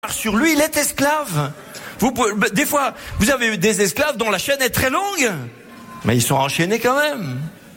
sur lui, il est esclave. Des fois, vous avez des esclaves dont la chaîne est très longue, mais ils sont enchaînés quand même.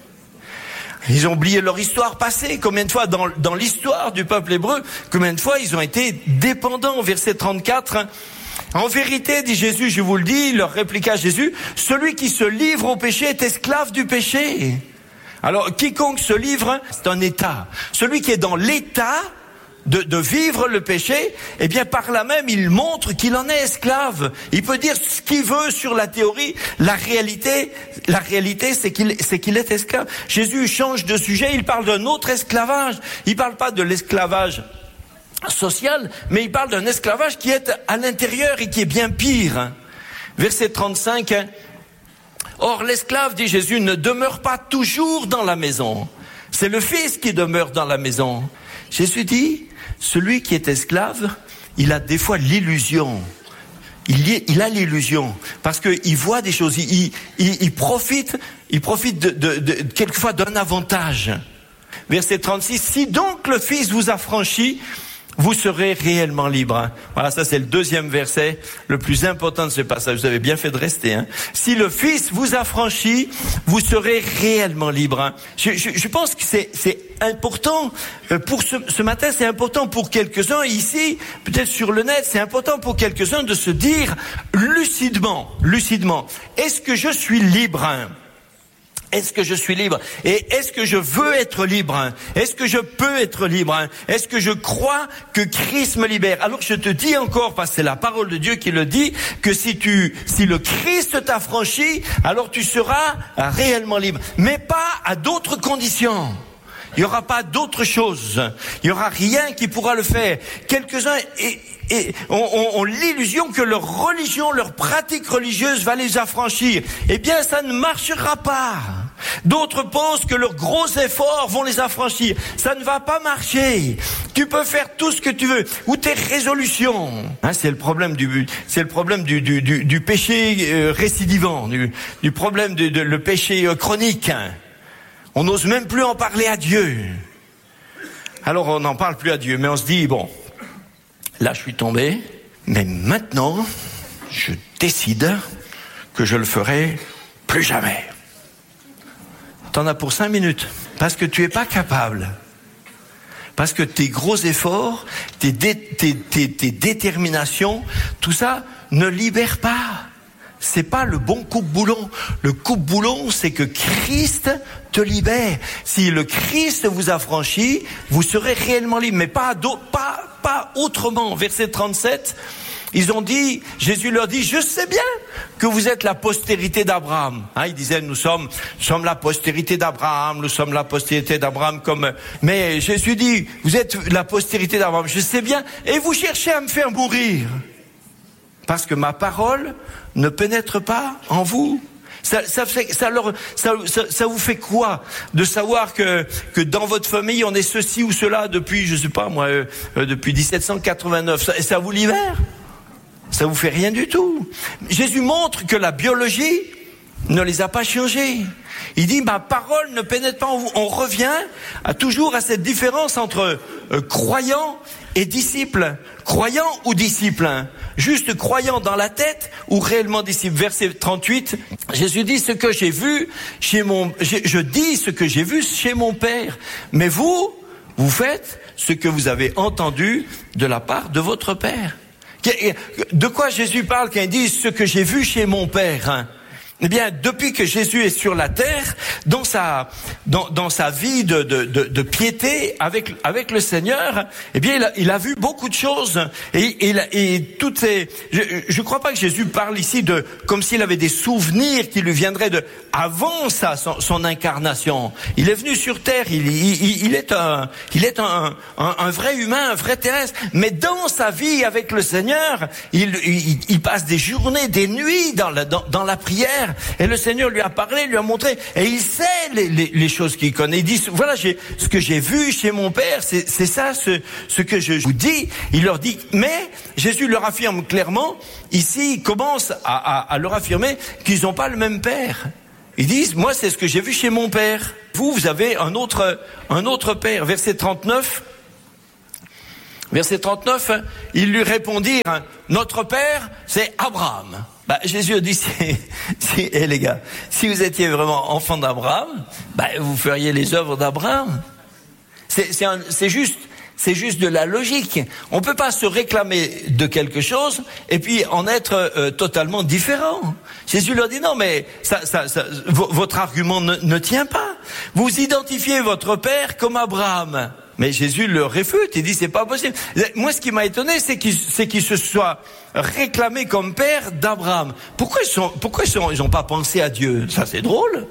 Ils ont oublié leur histoire passée. Combien de fois dans l'histoire du peuple hébreu, combien de fois ils ont été dépendants. Verset 34. En vérité, dit Jésus, je vous le dis, leur répliqua Jésus, celui qui se livre au péché est esclave du péché. Alors, quiconque se livre, c'est un état. Celui qui est dans l'état de vivre le péché, eh bien, par là même, il montre qu'il en est esclave. Il peut dire ce qu'il veut sur la théorie. La réalité, c'est qu'il est esclave. Jésus change de sujet, il parle d'un autre esclavage. Il parle pas de l'esclavage social, mais il parle d'un esclavage qui est à l'intérieur et qui est bien pire. Verset 35. Or, l'esclave, dit Jésus, ne demeure pas toujours dans la maison. C'est le Fils qui demeure dans la maison. Jésus dit, celui qui est esclave, il a des fois l'illusion. Il a l'illusion parce que il voit des choses. Il profite quelquefois d'un avantage. Verset 36. Si donc le Fils vous a franchi, vous serez réellement libre. Voilà, ça c'est le deuxième verset, le plus important de ce passage. Vous avez bien fait de rester. Si le Fils vous a franchi, vous serez réellement libre. Je pense que c'est important pour ce matin. C'est important pour quelques-uns ici, peut-être sur le net. C'est important pour quelques-uns de se dire lucidement. Est-ce que je suis libre? Est-ce que je suis libre? Et est-ce que je veux être libre? Est-ce que je peux être libre? Est-ce que je crois que Christ me libère? Alors je te dis encore, parce que c'est la parole de Dieu qui le dit, que si le Christ t'a franchi, alors tu seras réellement libre. Mais pas à d'autres conditions. Il n'y aura pas d'autre chose. Il n'y aura rien qui pourra le faire. Quelques-uns ont l'illusion que leur religion, leur pratique religieuse va les affranchir. Eh bien, ça ne marchera pas. D'autres pensent que leurs gros efforts vont les affranchir. Ça ne va pas marcher. Tu peux faire tout ce que tu veux. Ou tes résolutions. C'est le problème du péché récidivant, du problème le péché chronique. On n'ose même plus en parler à Dieu. Alors on n'en parle plus à Dieu, mais on se dit, bon, là je suis tombé, mais maintenant, je décide que je le ferai plus jamais. T'en as pour 5 minutes, parce que tu es pas capable. Parce que tes gros efforts, tes déterminations, tout ça ne libère pas. C'est pas le bon coupe-boulon. Le coupe-boulon, c'est que Christ te libère. Si le Christ vous a franchi, vous serez réellement libre, mais pas autrement. Verset 37, Jésus leur dit, je sais bien que vous êtes la postérité d'Abraham. Il disait, nous sommes la postérité d'Abraham, mais Jésus dit, vous êtes la postérité d'Abraham, je sais bien, et vous cherchez à me faire mourir. Parce que ma parole ne pénètre pas en vous. Ça vous fait quoi de savoir que dans votre famille on est ceci ou cela depuis, je sais pas moi, depuis 1789. Ça vous libère? Ça vous fait rien du tout. Jésus montre que la biologie ne les a pas changés. Il dit, ma parole ne pénètre pas en vous. On revient toujours à cette différence entre croyant et disciple. Croyant ou disciple? Juste croyant dans la tête ou réellement disciple? Verset 38, Jésus dit, je dis ce que j'ai vu chez mon Père. Mais vous faites ce que vous avez entendu de la part de votre Père. De quoi Jésus parle quand il dit ce que j'ai vu chez mon Père? Eh bien, depuis que Jésus est sur la terre, dans sa vie de piété avec le Seigneur, eh bien, il a vu beaucoup de choses. Et toutes ces, je crois pas que Jésus parle ici comme s'il avait des souvenirs qui lui viendraient avant son incarnation. Il est venu sur terre, il est un vrai humain, un vrai terrestre. Mais dans sa vie avec le Seigneur, il passe des journées, des nuits dans la prière. Et le Seigneur lui a parlé, lui a montré, et il sait les choses qu'il connaît. Il dit, voilà, ce que j'ai vu chez mon Père, c'est ça, ce que je vous dis. Il leur dit, mais Jésus leur affirme clairement, ici, il commence à leur affirmer qu'ils n'ont pas le même Père. Ils disent, moi, c'est ce que j'ai vu chez mon Père. Vous avez un autre Père. Verset 39. Verset 39, ils lui répondirent, notre père, c'est Abraham. Jésus a dit, les gars, si vous étiez vraiment enfant d'Abraham, vous feriez les œuvres d'Abraham. C'est juste de la logique. On peut pas se réclamer de quelque chose et puis en être totalement différent. Jésus leur dit non, mais votre argument ne tient pas. Vous identifiez votre père comme Abraham. Mais Jésus le réfute, il dit c'est pas possible. Moi, ce qui m'a étonné, c'est qu'il se soit réclamé comme père d'Abraham. Pourquoi ils ont pas pensé à Dieu? Ça, c'est drôle.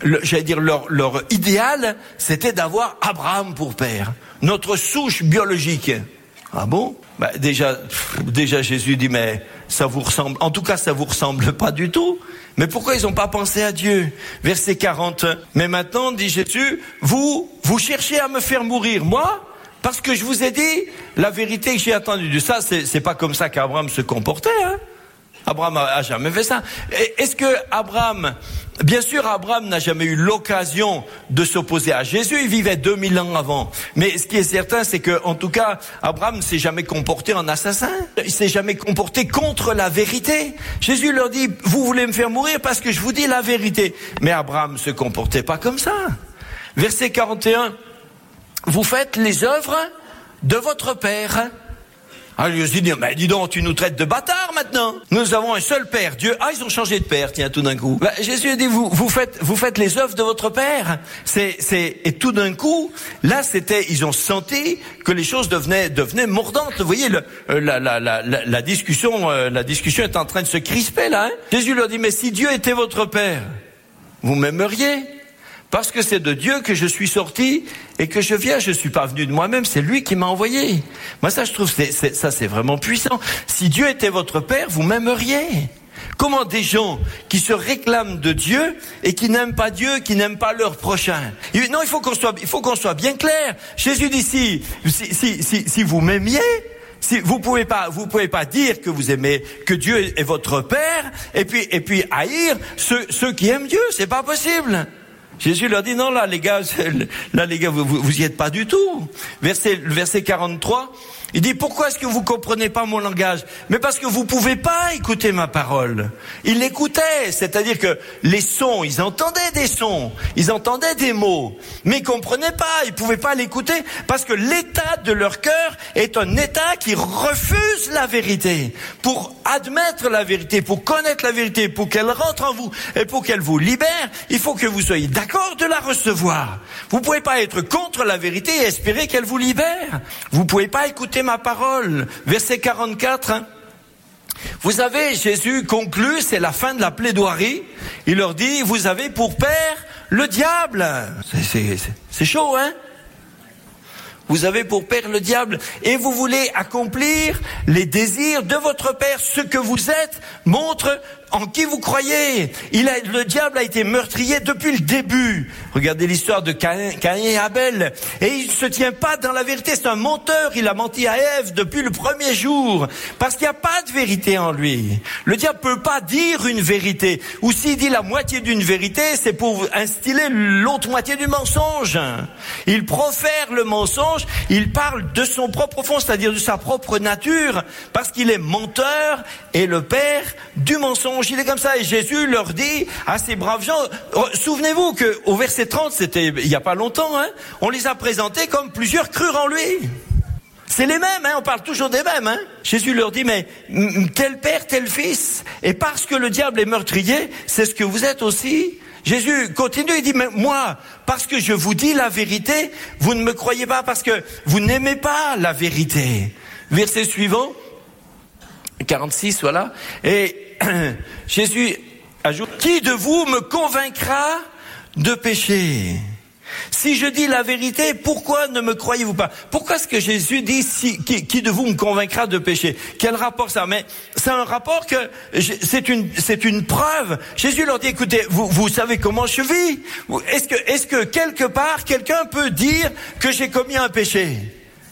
Leur idéal, c'était d'avoir Abraham pour père, notre souche biologique. Ah bon? Déjà Jésus dit mais ça vous ressemble. En tout cas, ça vous ressemble pas du tout. Mais pourquoi ils n'ont pas pensé à Dieu? Verset 40. Mais maintenant, dit Jésus, vous cherchez à me faire mourir, moi, parce que je vous ai dit la vérité que j'ai attendue de ça. C'est pas comme ça qu'Abraham se comportait, hein? Abraham a jamais fait ça. Est-ce que Abraham, bien sûr, Abraham n'a jamais eu l'occasion de s'opposer à Jésus. Il vivait 2000 ans avant. Mais ce qui est certain, c'est que, en tout cas, Abraham ne s'est jamais comporté en assassin. Il s'est jamais comporté contre la vérité. Jésus leur dit, vous voulez me faire mourir parce que je vous dis la vérité. Mais Abraham se comportait pas comme ça. Verset 41. Vous faites les œuvres de votre père. Alors il se dit, mais dis donc, tu nous traites de bâtards maintenant. Nous avons un seul père, Dieu. Ah, ils ont changé de père, tiens, tout d'un coup. Jésus dit, vous faites les œuvres de votre père. Et tout d'un coup, là, ils ont senti que les choses devenaient mordantes. Vous voyez, la discussion est en train de se crisper, là, hein. Jésus leur dit, mais si Dieu était votre père, vous m'aimeriez. Parce que c'est de Dieu que je suis sorti et que je viens. Je suis pas venu de moi-même, c'est lui qui m'a envoyé. Moi, ça, je trouve, c'est vraiment puissant. Si Dieu était votre père, vous m'aimeriez. Comment des gens qui se réclament de Dieu et qui n'aiment pas Dieu, qui n'aiment pas leur prochain? Non, il faut qu'on soit bien clair. Jésus dit si vous m'aimiez, si vous pouvez pas dire que vous aimez, que Dieu est votre père et puis haïr ceux qui aiment Dieu, c'est pas possible. Jésus leur dit, non, là, les gars, vous y êtes pas du tout. Verset 43, il dit, pourquoi est-ce que vous comprenez pas mon langage? Mais parce que vous pouvez pas écouter ma parole. Ils l'écoutaient, c'est-à-dire que les sons, ils entendaient des sons, ils entendaient des mots, mais ils comprenaient pas, ils pouvaient pas l'écouter, parce que l'état de leur cœur est un état qui refuse la vérité. Pour admettre la vérité, pour connaître la vérité, pour qu'elle rentre en vous, et pour qu'elle vous libère, il faut que vous soyez d'accord de la recevoir. Vous pouvez pas être contre la vérité et espérer qu'elle vous libère. Vous pouvez pas écouter ma parole. Verset 44. Hein. Vous avez, Jésus conclut, c'est la fin de la plaidoirie. Il leur dit, vous avez pour père le diable. C'est chaud, hein? Vous avez pour père le diable et vous voulez accomplir les désirs de votre père. Ce que vous êtes montre en qui vous croyez. Le diable a été meurtrier depuis le début. Regardez l'histoire de Caïn et Abel. Et il ne se tient pas dans la vérité. C'est un menteur. Il a menti à Ève depuis le premier jour. Parce qu'il n'y a pas de vérité en lui. Le diable peut pas dire une vérité. Ou s'il dit la moitié d'une vérité, c'est pour instiller l'autre moitié du mensonge. Il profère le mensonge. Il parle de son propre fond, c'est-à-dire de sa propre nature. Parce qu'il est menteur et le père du mensonge. Il est comme ça. Et Jésus leur dit à ces braves gens, souvenez-vous qu'au verset 30, c'était il n'y a pas longtemps, hein, on les a présentés comme plusieurs crurent en lui. C'est les mêmes, hein, on parle toujours des mêmes. Hein. Jésus leur dit, mais tel père, tel fils. Et parce que le diable est meurtrier, c'est ce que vous êtes aussi. Jésus continue, il dit, mais moi, parce que je vous dis la vérité, vous ne me croyez pas parce que vous n'aimez pas la vérité. Verset suivant, 46, voilà. Et Jésus ajoute, qui de vous me convaincra de péché? Si je dis la vérité, pourquoi ne me croyez-vous pas? Pourquoi est-ce que Jésus dit qui de vous me convaincra de péché? Quel rapport ça? Mais c'est un rapport que c'est une preuve. Jésus leur dit, écoutez, vous savez comment je vis? Est-ce que quelque part quelqu'un peut dire que j'ai commis un péché?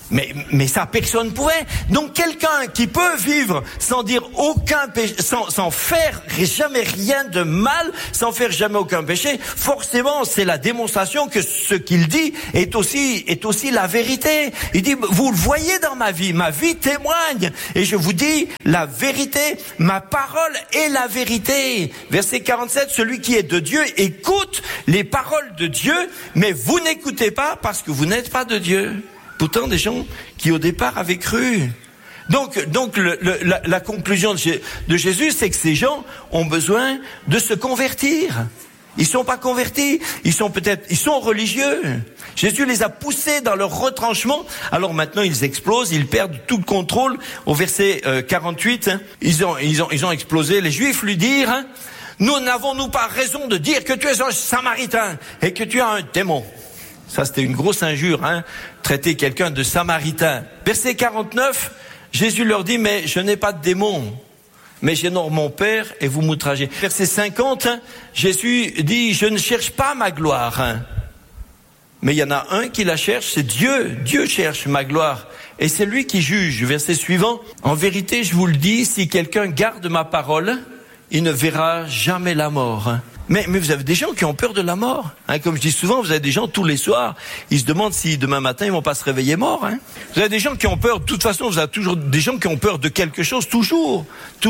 Mais ça, personne pouvait. Donc quelqu'un qui peut vivre sans dire aucun péché, sans faire jamais rien de mal, sans faire jamais aucun péché, forcément c'est la démonstration que ce qu'il dit est aussi la vérité. Il dit, vous le voyez dans ma vie témoigne, et je vous dis la vérité, ma parole est la vérité. Verset 47, celui qui est de Dieu écoute les paroles de Dieu, mais vous n'écoutez pas parce que vous n'êtes pas de Dieu. Pourtant, des gens qui au départ avaient cru. Donc la conclusion de Jésus, c'est que ces gens ont besoin de se convertir. Ils sont pas convertis, ils sont religieux. Jésus les a poussés dans leur retranchement. Alors maintenant, ils explosent, ils perdent tout le contrôle. Au verset 48, ils ont explosé. Les Juifs lui dirent, nous n'avons-nous pas raison de dire que tu es un Samaritain et que tu as un démon? Ça, c'était une grosse injure, traiter quelqu'un de Samaritain. Verset 49, Jésus leur dit, mais je n'ai pas de démon, mais j'honore mon Père et vous m'outragez. Verset 50, Jésus dit, je ne cherche pas ma gloire. Mais il y en a un qui la cherche, c'est Dieu. Dieu cherche ma gloire. Et c'est lui qui juge. Verset suivant, en vérité, je vous le dis, si quelqu'un garde ma parole, il ne verra jamais la mort. Mais vous avez des gens qui ont peur de la mort. Comme je dis souvent, vous avez des gens tous les soirs, ils se demandent si demain matin ils vont pas se réveiller morts. Vous avez des gens qui ont peur, de toute façon, vous avez toujours des gens qui ont peur de quelque chose, toujours.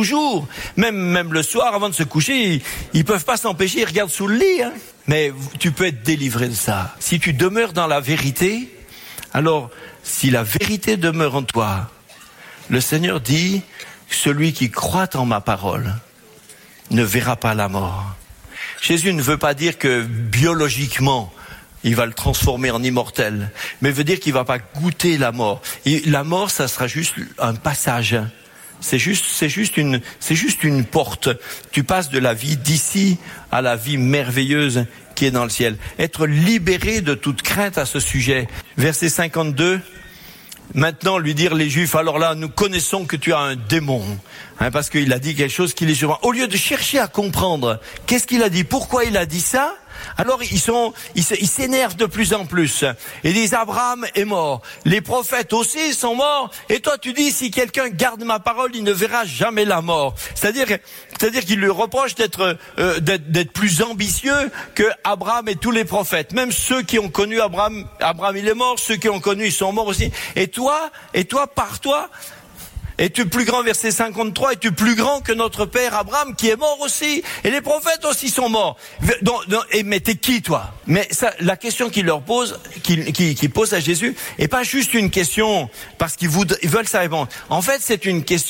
Même le soir, avant de se coucher, ils peuvent pas s'empêcher, ils regardent sous le lit. Mais tu peux être délivré de ça. Si tu demeures dans la vérité, alors si la vérité demeure en toi, le Seigneur dit, celui qui croit en ma parole ne verra pas la mort. Jésus ne veut pas dire que biologiquement, il va le transformer en immortel, mais veut dire qu'il va pas goûter la mort. Et la mort, ça sera juste un passage. C'est juste une porte. Tu passes de la vie d'ici à la vie merveilleuse qui est dans le ciel. Être libéré de toute crainte à ce sujet. Verset 52. Maintenant, lui dire les Juifs, alors là, nous connaissons que tu as un démon, parce qu'il a dit quelque chose qui les surprend. Au lieu de chercher à comprendre, qu'est-ce qu'il a dit, pourquoi il a dit ça, alors ils s'énervent de plus en plus. Ils disent, Abraham est mort, les prophètes aussi sont morts, et toi tu dis, si quelqu'un garde ma parole, il ne verra jamais la mort. C'est-à-dire qu'il lui reproche d'être plus ambitieux que Abraham et tous les prophètes. Même ceux qui ont connu Abraham il est mort, ceux qui ont connu, ils sont morts aussi. Et toi, par toi, es-tu plus grand, verset 53, es-tu plus grand que notre père Abraham qui est mort aussi? Et les prophètes aussi sont morts. Mais t'es qui, toi? Mais ça, la question qu'il leur pose, qu'il pose à Jésus, est pas juste une question parce qu'ils veulent sa réponse. En fait, c'est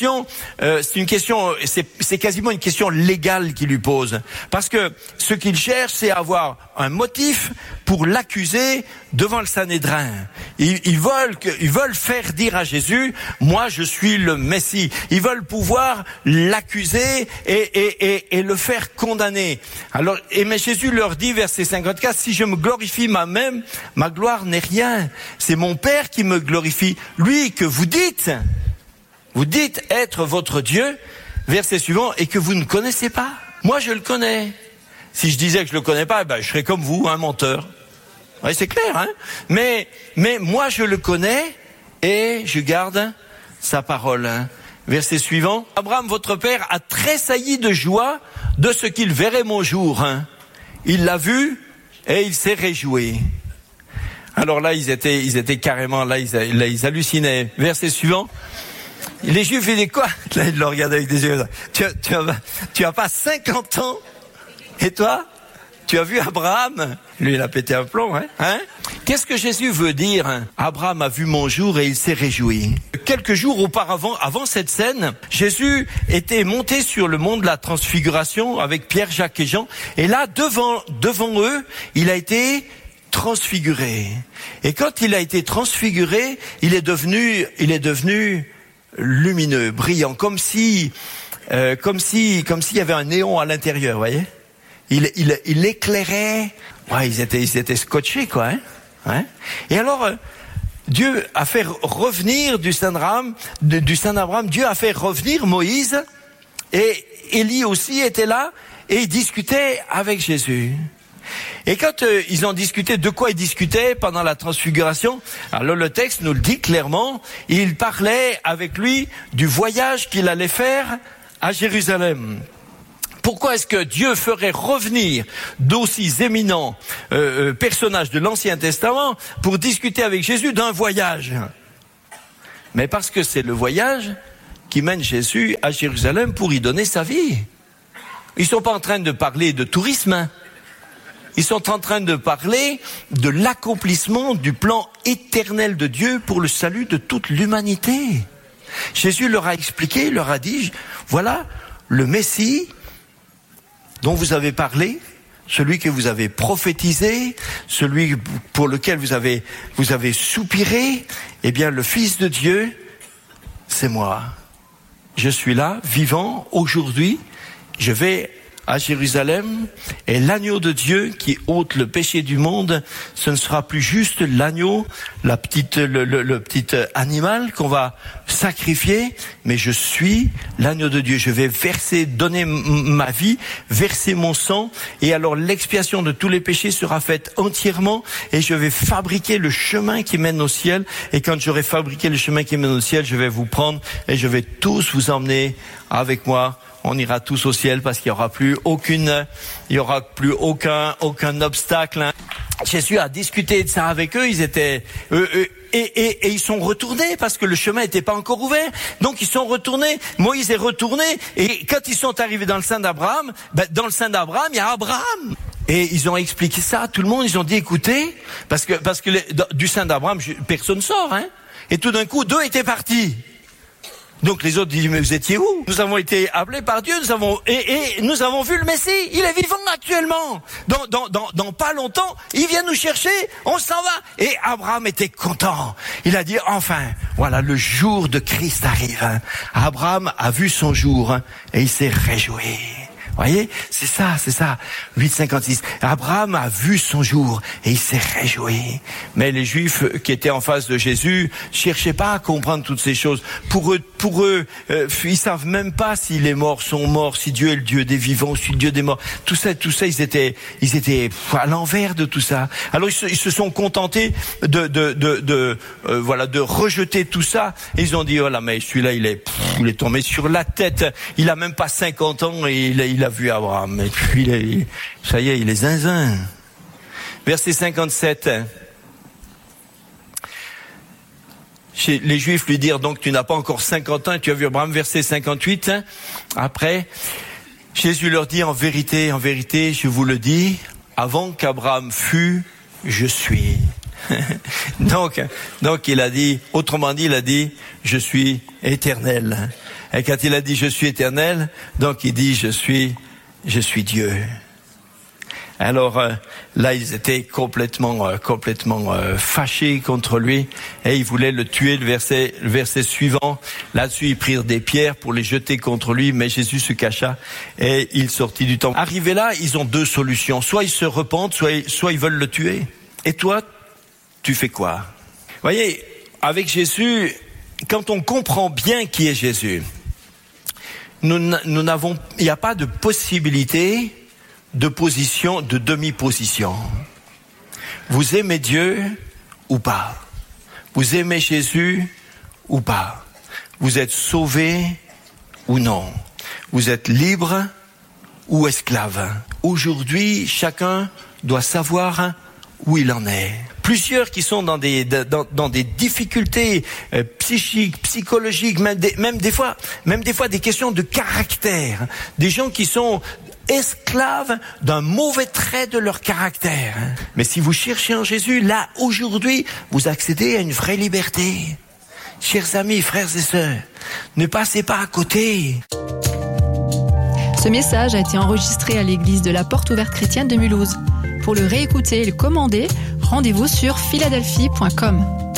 quasiment une question légale qu'il lui pose. Parce que ce qu'il cherche, c'est avoir un motif pour l'accuser devant le Sanhédrin. Ils veulent faire dire à Jésus, moi je suis le Messie. Ils veulent pouvoir l'accuser et le faire condamner. Alors, mais Jésus leur dit, verset 54, si je me glorifie moi-même, ma gloire n'est rien. C'est mon Père qui me glorifie. Lui que vous dites être votre Dieu, verset suivant, et que vous ne connaissez pas. Moi je le connais. Si je disais que je le connais pas, je serais comme vous, un menteur. Oui, c'est clair, Mais moi je le connais et je garde sa parole. Verset suivant. Abraham, votre père, a tressailli de joie de ce qu'il verrait mon jour. Il l'a vu et il s'est réjoui. Alors là, ils étaient carrément là, ils hallucinaient. Verset suivant. Les Juifs, ils disaient quoi? Là, ils le regardaient avec des yeux. Tu as pas 50 ans? Et toi? Tu as vu Abraham? Lui, il a pété un plomb, Qu'est-ce que Jésus veut dire? Abraham a vu mon jour et il s'est réjoui. Quelques jours auparavant, avant cette scène, Jésus était monté sur le mont de la Transfiguration avec Pierre, Jacques et Jean. Et là, devant eux, il a été transfiguré. Et quand il a été transfiguré, il est devenu lumineux, brillant, comme s'il y avait un néon à l'intérieur, vous voyez? Il éclairait. Ouais, ils étaient scotchés, quoi, Et alors, Dieu a fait revenir du Saint Abraham, Dieu a fait revenir Moïse, et Élie aussi était là, et il discutait avec Jésus. Et quand ils ont discuté, de quoi ils discutaient pendant la transfiguration, alors le texte nous le dit clairement, il parlait avec lui du voyage qu'il allait faire à Jérusalem. Pourquoi est-ce que Dieu ferait revenir d'aussi éminents personnages de l'Ancien Testament pour discuter avec Jésus d'un voyage? Mais parce que c'est le voyage qui mène Jésus à Jérusalem pour y donner sa vie. Ils sont pas en train de parler de tourisme. Ils sont en train de parler de l'accomplissement du plan éternel de Dieu pour le salut de toute l'humanité. Jésus leur a expliqué, il leur a dit, voilà, le Messie dont vous avez parlé, celui que vous avez prophétisé, celui pour lequel vous avez soupiré, eh bien, le Fils de Dieu, c'est moi. Je suis là, vivant, aujourd'hui, je vais à Jérusalem, et l'agneau de Dieu qui ôte le péché du monde, ce ne sera plus juste l'agneau, le petit animal qu'on va sacrifier, mais je suis l'agneau de Dieu. Je vais donner ma vie, verser mon sang, et alors l'expiation de tous les péchés sera faite entièrement, et je vais fabriquer le chemin qui mène au ciel, et quand j'aurai fabriqué le chemin qui mène au ciel, je vais vous prendre, et je vais tous vous emmener avec moi. On ira tous au ciel parce qu'il y aura plus aucun obstacle. Jésus a discuté de ça avec eux, ils étaient et ils sont retournés parce que le chemin n'était pas encore ouvert. Donc ils sont retournés, Moïse est retourné, et quand ils sont arrivés dans le sein d'Abraham, dans le sein d'Abraham, il y a Abraham. Et ils ont expliqué ça à tout le monde, ils ont dit écoutez, parce que du sein d'Abraham, personne sort, hein. Et tout d'un coup, 2 étaient partis. Donc les autres disent mais vous étiez où? Nous avons été appelés par Dieu, nous avons vu le Messie, il est vivant actuellement. Dans pas longtemps, il vient nous chercher, on s'en va. Et Abraham était content. Il a dit enfin, voilà le jour de Christ arrive. Abraham a vu son jour et il s'est réjoui. Voyez, c'est ça, 8,56. Abraham a vu son jour et il s'est réjoui. Mais les Juifs qui étaient en face de Jésus cherchaient pas à comprendre toutes ces choses. Pour eux, ils savent même pas si les morts sont morts, si Dieu est le Dieu des vivants, si le Dieu des morts. Tout ça, ils étaient à l'envers de tout ça. Alors ils se sont contentés de rejeter tout ça. Et ils ont dit voilà, mais celui-là il est tombé sur la tête. Il a même pas 50 ans et il a vu Abraham. Et puis ça y est, il est zinzin. Verset 57. Les Juifs lui dirent donc tu n'as pas encore 50 ans et tu as vu Abraham. Verset 58. Après, Jésus leur dit en vérité, je vous le dis, avant qu'Abraham fût, je suis. Donc il a dit, autrement dit, je suis éternel. Et quand il a dit je suis éternel, donc il dit je suis Dieu. Alors là ils étaient complètement fâchés contre lui et ils voulaient le tuer. Le verset suivant, là-dessus ils prirent des pierres pour les jeter contre lui, mais Jésus se cacha et il sortit du temple. Arrivés là, ils ont 2 solutions, soit ils se repentent, soit ils veulent le tuer. Et toi, tu fais quoi? Voyez, avec Jésus, quand on comprend bien qui est Jésus, il n'y a pas de possibilité de position, de demi-position. Vous aimez Dieu ou pas? Vous aimez Jésus ou pas? Vous êtes sauvé ou non? Vous êtes libre ou esclave? Aujourd'hui, chacun doit savoir où il en est. Plusieurs qui sont dans des difficultés psychiques, psychologiques, même des fois des questions de caractère. Des gens qui sont esclaves d'un mauvais trait de leur caractère. Mais si vous cherchez en Jésus, là, aujourd'hui, vous accédez à une vraie liberté. Chers amis, frères et sœurs, ne passez pas à côté. Ce message a été enregistré à l'église de la Porte Ouverte Chrétienne de Mulhouse. Pour le réécouter et le commander, rendez-vous sur philadelphie.com.